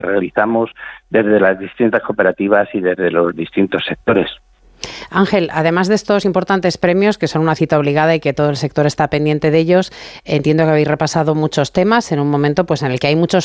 realizamos desde las distintas cooperativas y desde los distintos sectores. Ángel, además de estos importantes premios, que son una cita obligada y que todo el sector está pendiente de ellos, entiendo que habéis repasado muchos temas en un momento pues en el que hay muchos